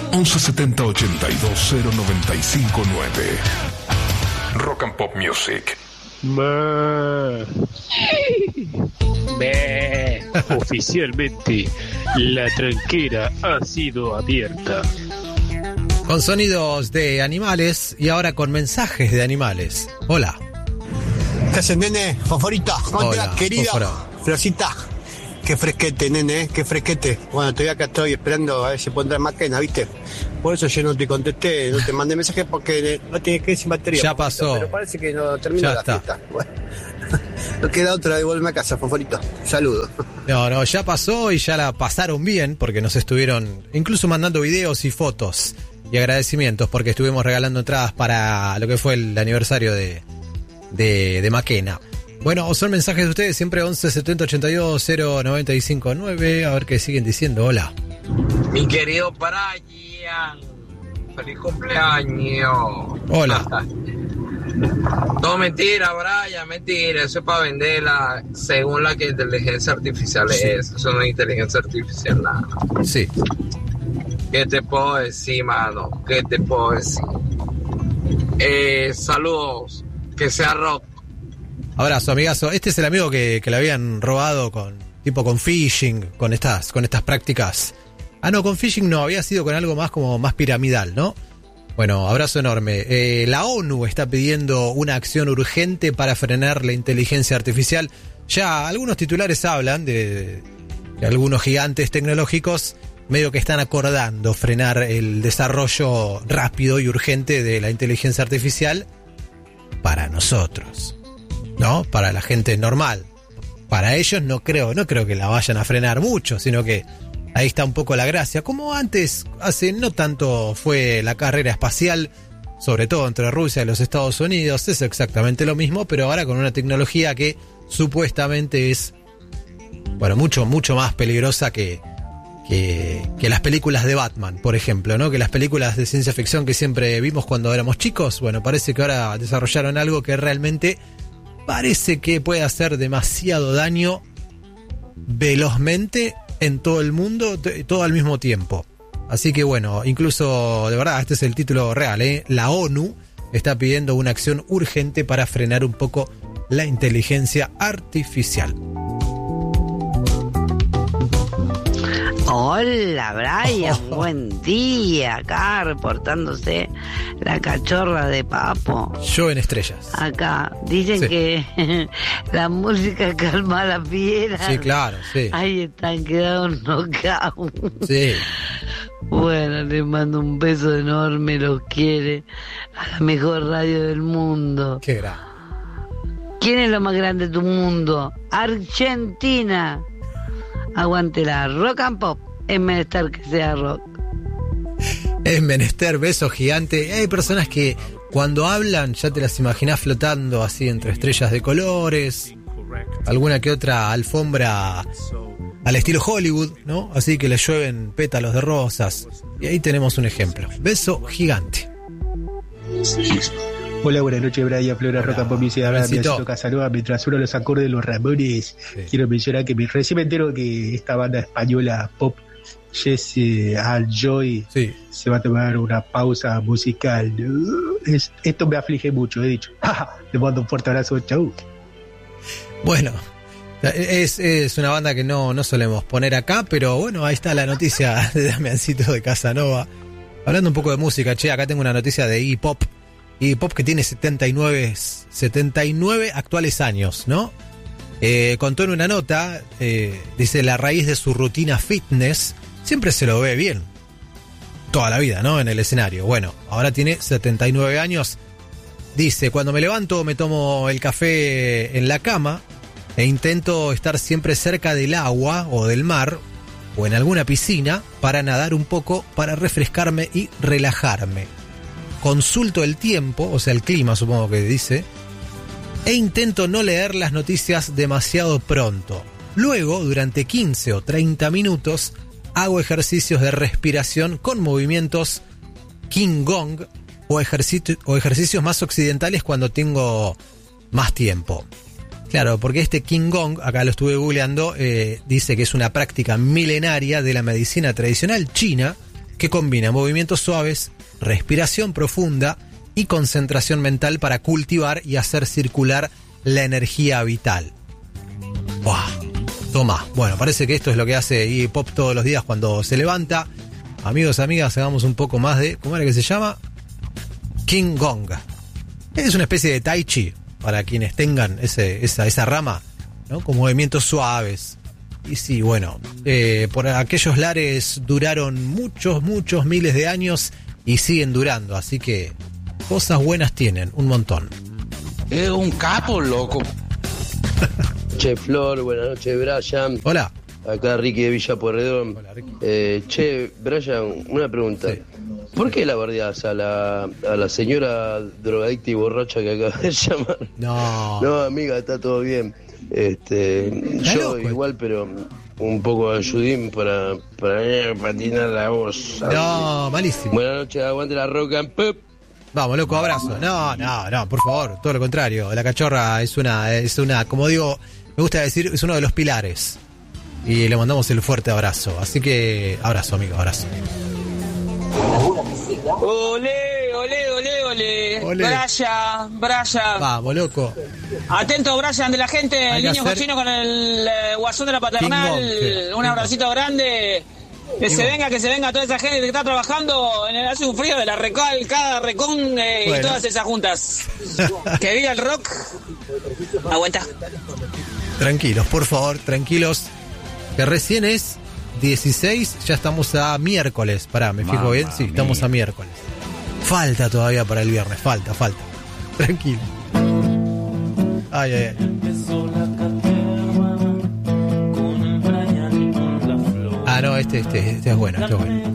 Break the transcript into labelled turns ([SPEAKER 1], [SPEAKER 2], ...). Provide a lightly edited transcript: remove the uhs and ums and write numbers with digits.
[SPEAKER 1] 1170 82 0959. Rock and Pop Music.
[SPEAKER 2] Oficialmente, la tranquera ha sido abierta.
[SPEAKER 3] Con sonidos de animales y ahora con mensajes de animales. Hola.
[SPEAKER 4] ¿Qué haces, nene? Fosforita. ¿Cómo te va, querida?
[SPEAKER 3] Fósforo.
[SPEAKER 4] Florcita. Qué fresquete, nene, qué fresquete. Bueno, todavía acá estoy esperando a ver si pondrá máquina, ¿viste? Por eso yo no te contesté, no te mandé mensaje porque no tienes que ir sin batería.
[SPEAKER 3] Ya pasó.
[SPEAKER 4] Pero parece que no terminó
[SPEAKER 3] Ya
[SPEAKER 4] la
[SPEAKER 3] está.
[SPEAKER 4] fiesta. Bueno. No queda otra de volverme a casa, Fosforito. Saludos.
[SPEAKER 3] No, ya pasó y ya la pasaron bien porque nos estuvieron incluso mandando videos y fotos y agradecimientos porque estuvimos regalando entradas para lo que fue el aniversario de Maquena. Bueno, son mensajes de ustedes, siempre 11 70 82 095 9. A ver qué siguen diciendo. Hola.
[SPEAKER 5] Mi querido Brian, feliz cumpleaños.
[SPEAKER 3] Hola.
[SPEAKER 5] No, mentira, Brian, mentira. Eso es para venderla según la que inteligencia artificial es. Eso no es inteligencia artificial, nada.
[SPEAKER 3] Sí.
[SPEAKER 5] ¿Qué te puedo decir, mano? ¿Qué te puedo decir? Saludos, que sea rock.
[SPEAKER 3] Abrazo, amigazo. Este es el amigo que le habían robado con phishing, con estas prácticas. Ah, no, con phishing no, había sido con algo más como más piramidal, ¿no? Bueno, abrazo enorme. La ONU está pidiendo una acción urgente para frenar la inteligencia artificial. Ya algunos titulares hablan de algunos gigantes tecnológicos medio que están acordando frenar el desarrollo rápido y urgente de la inteligencia artificial para nosotros, ¿no? Para la gente normal. Para ellos no creo que la vayan a frenar mucho, sino que ahí está un poco la gracia. Como antes, hace no tanto fue la carrera espacial, sobre todo entre Rusia y los Estados Unidos, es exactamente lo mismo, pero ahora con una tecnología que supuestamente es, bueno, mucho más peligrosa que las películas de Batman, por ejemplo, ¿no? Que las películas de ciencia ficción que siempre vimos cuando éramos chicos, bueno, parece que ahora desarrollaron algo que realmente parece que puede hacer demasiado daño velozmente en todo el mundo, todo al mismo tiempo. Así que bueno, incluso, de verdad, este es el título real, ¿eh? La ONU está pidiendo una acción urgente para frenar un poco la inteligencia artificial.
[SPEAKER 6] Hola Brian, buen día, acá reportándose la cachorra de Papo.
[SPEAKER 3] Yo en Estrellas.
[SPEAKER 6] Acá, dicen
[SPEAKER 3] Sí.
[SPEAKER 6] que la música calma a la fiera.
[SPEAKER 3] Sí, claro, sí.
[SPEAKER 6] Ahí están quedados knockout.
[SPEAKER 3] Sí.
[SPEAKER 6] Bueno, les mando un beso enorme, los quiere. A la mejor radio del mundo.
[SPEAKER 3] Qué grande.
[SPEAKER 6] ¿Quién es lo más grande de tu mundo? Argentina. Aguántela, rock and pop. Es menester que sea rock.
[SPEAKER 3] Es menester, beso gigante. Hay personas que cuando hablan ya te las imaginás flotando así entre estrellas de colores, alguna que otra alfombra al estilo Hollywood, ¿no? Así que le llueven pétalos de rosas. Y ahí tenemos un ejemplo. Beso gigante.
[SPEAKER 7] Hola, buenas noches, Brian Flora, Rock and Pop Music.
[SPEAKER 3] Besito.
[SPEAKER 7] Casanova, mientras uno los acordes de los Ramones,
[SPEAKER 3] Sí.
[SPEAKER 7] quiero mencionar que recién me entero que esta banda española pop, Jesse Al Joy,
[SPEAKER 3] Sí.
[SPEAKER 7] se va a tomar una pausa musical. Esto me aflige mucho, he dicho. Le mando un fuerte abrazo, chau.
[SPEAKER 3] Bueno, es una banda que no solemos poner acá, pero bueno, ahí está la noticia de Damiancito de Casanova. Hablando un poco de música, che, acá tengo una noticia de Iggy Pop. Iggy Pop que tiene 79 actuales años, ¿no? Contó en una nota, dice, la raíz de su rutina fitness, siempre se lo ve bien, toda la vida, ¿no? En el escenario. Bueno, ahora tiene 79 años. Dice, cuando me levanto me tomo el café en la cama e intento estar siempre cerca del agua o del mar o en alguna piscina para nadar un poco, para refrescarme y relajarme. Consulto el tiempo, o sea, el clima supongo que dice, e intento no leer las noticias demasiado pronto. Luego, durante 15 o 30 minutos, hago ejercicios de respiración con movimientos Qigong o ejercicios más occidentales cuando tengo más tiempo. Claro, porque este Qigong, acá lo estuve googleando, dice que es una práctica milenaria de la medicina tradicional china que combina movimientos suaves, respiración profunda y concentración mental para cultivar y hacer circular la energía vital. ¡Buah! Toma. Bueno, parece que esto es lo que hace Iggy Pop todos los días cuando se levanta. Amigos, amigas, hagamos un poco más de... ¿Cómo era que se llama? Qigong. Es una especie de tai chi, para quienes tengan esa rama, ¿no? Con movimientos suaves. Y sí, bueno, por aquellos lares duraron muchos miles de años y siguen durando, así que cosas buenas tienen, un montón.
[SPEAKER 8] Es un capo, loco.
[SPEAKER 9] Che, Flor, buenas noches, Brian.
[SPEAKER 3] Hola.
[SPEAKER 9] Acá Ricky de Villa Pueyrredón.
[SPEAKER 3] Hola, Ricky.
[SPEAKER 9] Che, Brian, una pregunta.
[SPEAKER 3] Sí.
[SPEAKER 9] ¿Por qué la bardeás a la señora drogadicta y borracha que acabas de llamar?
[SPEAKER 3] No,
[SPEAKER 9] amiga, está todo bien. Yo igual, pero un poco ayudín para patinar la voz.
[SPEAKER 3] No, malísimo.
[SPEAKER 9] Buenas noches, aguante la rock and pop.
[SPEAKER 3] Vamos, loco, abrazo. No, por favor, todo lo contrario. La cachorra es una, como digo, me gusta decir, es uno de los pilares. Y le mandamos el fuerte abrazo. Así que, abrazo, amigo, abrazo.
[SPEAKER 10] Olé, olé, olé, olé. Brian.
[SPEAKER 3] Vamos, loco.
[SPEAKER 10] Atento, Brian, de la gente. El niño cochino con el guasón de la paternal. Un abracito grande. Que se venga toda esa gente que está trabajando. Hace un frío de la Recal, cada Recón y todas esas juntas. Que viva el rock. Aguanta.
[SPEAKER 3] Tranquilos, por favor, tranquilos. Que recién es 16, ya estamos a miércoles. Pará, me fijo bien. Sí, estamos a miércoles. Falta todavía para el viernes, falta. Tranquilo. Ay. Ah, no, este es bueno,